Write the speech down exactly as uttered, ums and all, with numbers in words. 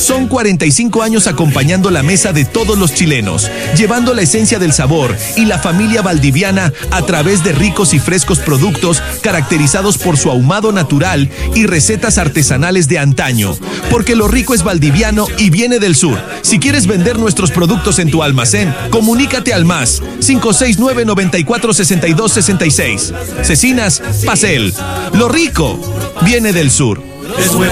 Son cuarenta y cinco años acompañando la mesa de todos los chilenos, llevando la esencia del sabor y la familia valdiviana a través de ricos y frescos productos caracterizados por su ahumado natural y recetas artesanales de antaño. Porque lo rico es valdiviano y viene del sur. Si quieres vender nuestros productos en tu almacén, comunícate al más cinco seis nueve, noventa y cuatro, sesenta y dos, sesenta y seis. Cecinas Pacel. Lo rico viene del sur. Es buen